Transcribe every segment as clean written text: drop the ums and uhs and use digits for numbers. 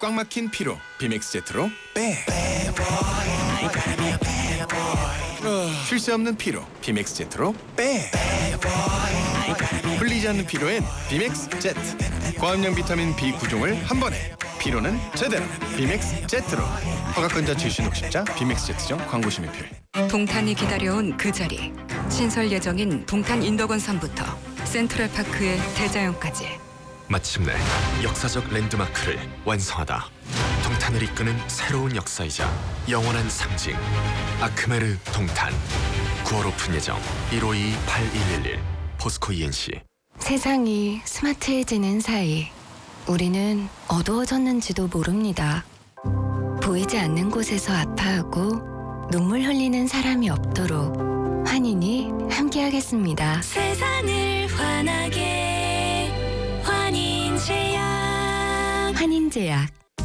꽉 막힌 피로 비맥스 제트로 빼. 쉴 새 없는 피로 비맥스 제트로 빼. 풀리지 않는 피로엔 비맥스 제트. 고함량 비타민 B 9종을 한 번에. 피로는 제대로 비맥스 제트로. 허가권자 출신 녹십자 비맥스 제트점 광고 심의필. 동탄이 기다려온 그 자리. 신설 예정인 동탄 인덕원선부터 센트럴파크의 대자연까지. 마침내 역사적 랜드마크를 완성하다. 동탄을 이끄는 새로운 역사이자 영원한 상징. 아크메르 동탄. 9월 오픈 예정. 1522-8111 포스코 ENC. 세상이 스마트해지는 사이 우리는 어두워졌는지도 모릅니다. 보이지 않는 곳에서 아파하고 눈물 흘리는 사람이 없도록 환인이 함께하겠습니다. 세상을 환하게 환인제약. 환인제약.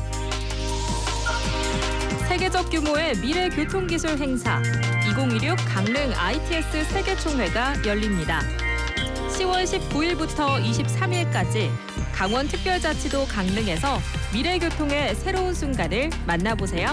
세계적 규모의 미래 교통기술 행사 2016 강릉 ITS 세계총회가 열립니다. 10월 19일부터 23일까지 강원특별자치도 강릉에서 미래교통의 새로운 순간을 만나보세요.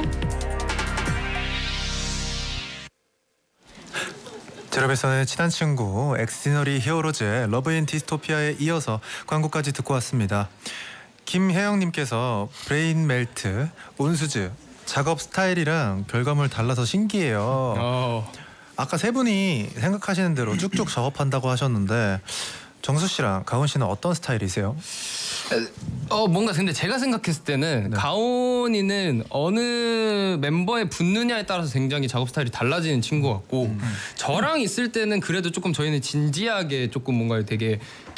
제로베선의 친한 친구 엑스디너리 히어로즈의 러브 인 디스토피아에 이어서 광고까지 듣고 왔습니다. 김혜영님께서 브레인 멜트, 온수즈, 작업 스타일이랑 결과물 달라서 신기해요. 아까 세 분이 생각하시는 대로 쭉쭉 작업한다고 하셨는데 정수 씨랑 가온 씨는 어떤 스타일이세요? 뭔가 근데 제가 생각했을 때는 네. 가온이는 어느 멤버에 붙느냐에 따라서 굉장히 작업 스타일이 달라지는 친구 같고 저랑 있을 때는 그래도 조금 저희는 진지하게 조금 뭔가 되게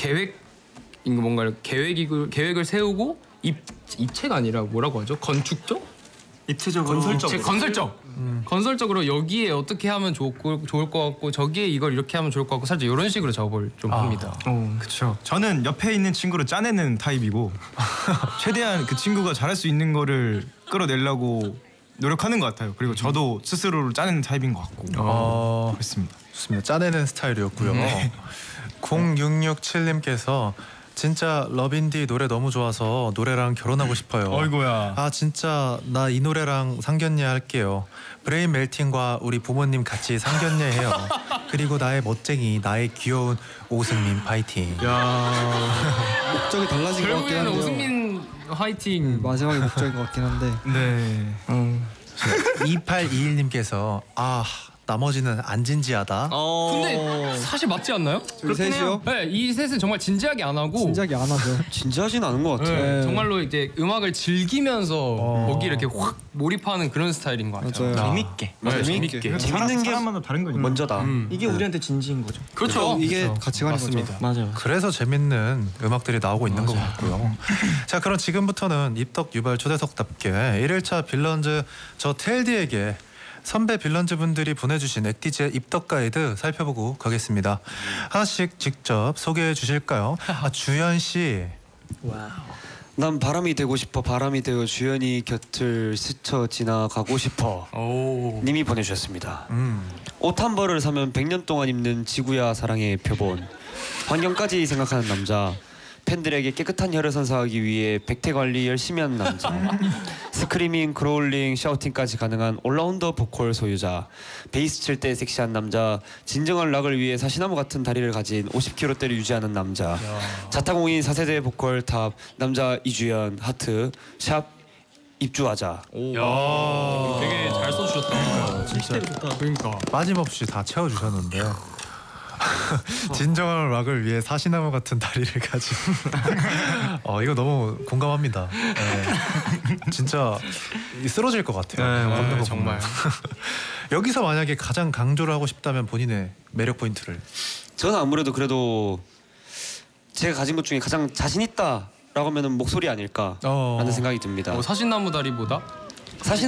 계획을 세우고 입체가 아니라 뭐라고 하죠? 건축적? 입체적으로 건설적으로 여기에 어떻게 하면 좋을 것 같고 저기에 이걸 이렇게 하면 좋을 것 같고 살짝 이런 식으로 작업을 좀 합니다. 그렇죠. 저는 옆에 있는 친구를 짜내는 타입이고 최대한 그 친구가 잘할 수 있는 거를 끌어내려고 노력하는 것 같아요. 그리고 저도 스스로를 짜내는 타입인 것 같고 그렇습니다. 좋습니다. 짜내는 스타일이었고요. 0667님께서 진짜 러빈디 노래 너무 좋아서 노래랑 결혼하고 싶어요. 어이구야. 아 진짜 나 이 노래랑 상견례 할게요. 브레인 멜팅과 우리 부모님 같이 상견례 해요. 그리고 나의 멋쟁이, 나의 귀여운 오승민 파이팅. 야 목적이 달라진 것 같긴 결국에는 한데요. 오승민 화이팅. 마지막에 목적인 것 같긴 한데. 네. 2821님께서 나머지는 안 진지하다. 근데 사실 맞지 않나요? 우리 셋이요? 네, 이 셋은 정말 진지하게 안 하고 진작에 안 하죠. 진지하진 않은 것 같아요. 네, 정말로 이제 음악을 즐기면서 거기 이렇게 확 몰입하는 그런 스타일인 것 같아요. 맞아요. 재밌게. 네, 재밌게. 재밌는 게 사람마다 다른 거니까. 먼저다. 이게 우리한테 진지인 거죠. 그렇죠. 이게 가치관인 거죠. 맞아요. 그래서 재밌는 음악들이 나오고 있는 것 같고요. 자, 그럼 지금부터는 입덕 유발 초대석답게 1일차 빌런즈 저 텔디에게 선배 빌런즈 분들이 보내주신 액티즈의 입덕 가이드 살펴보고 가겠습니다. 하나씩 직접 소개해 주실까요? 주현 씨. 난 바람이 되고 싶어. 바람이 되어 주연이 곁을 스쳐 지나가고 싶어. 님이 보내주셨습니다. 옷 한 벌을 사면 100년 동안 입는 지구야 사랑의 표본. 환경까지 생각하는 남자. 팬들에게 깨끗한 혈을 선사하기 위해 백태 관리 열심히 하는 남자. 스크리밍, 크롤링, 샤우팅까지 가능한 올라운더 보컬 소유자. 베이스 칠 때 섹시한 남자. 진정한 락을 위해 사시나무 같은 다리를 가진 50kg대를 유지하는 남자. 자타공인 4세대 보컬 탑 남자 이주연 하트 샵 입주하자. 되게 잘 써주셨다. 진짜 그러니까. 빠짐없이 다 채워주셨는데요. 진정한 락을 위해 사시나무 같은 다리를 가진 이거 너무 공감합니다. 네. 진짜 쓰러질 것 같아요. 걷는 거 정말. 여기서 만약에 가장 강조를 하고 싶다면 본인의 매력 포인트를. 저는 아무래도 그래도 제가 가진 것 중에 가장 자신 있다라고 하면은 목소리 아닐까라는 생각이 듭니다. 사시나무 다리보다? 사실